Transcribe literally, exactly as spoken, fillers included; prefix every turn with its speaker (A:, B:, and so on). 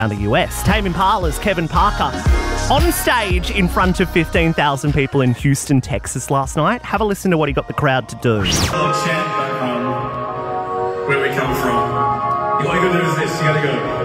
A: the U S. Tame Impala's Kevin Parker on stage in front of fifteen thousand people in Houston, Texas last night. Have a listen to what he got the crowd to do.
B: Hello, chant back home, where we come from. All you gotta do is this, you gotta go.